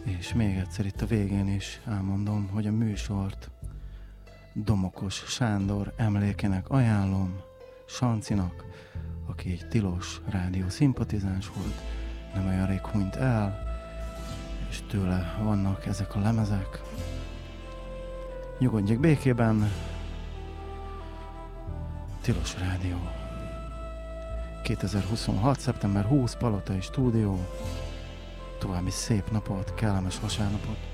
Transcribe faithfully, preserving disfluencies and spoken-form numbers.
És még egyszer itt a végén is elmondom, hogy a műsort Domokos Sándor emlékének ajánlom, Sancinak, aki egy tilos rádió szimpatizáns volt, nem olyan rég hunyt el, és tőle vannak ezek a lemezek. Nyugodjék békében, Tilos Rádió. kétezer-huszonhat. szeptember huszadika. Palotai Stúdió. További szép napot, kellemes vasárnapot.